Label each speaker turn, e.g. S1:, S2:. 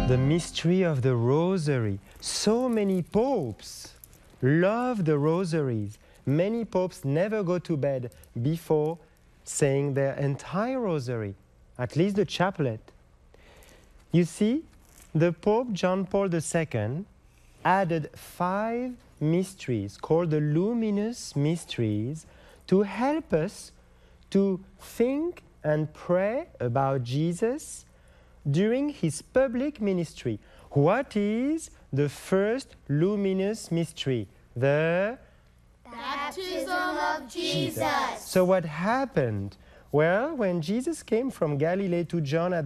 S1: The mystery of the Rosary. So many popes love the rosaries. Many popes never go to bed before saying their entire rosary, at least the chaplet. You see, the Pope John Paul II added 5 mysteries called the luminous mysteries to help us to think and pray about Jesus during his public ministry. What is the first luminous mystery? The
S2: baptism of Jesus.
S1: So what happened? Well, when Jesus came from Galilee to John at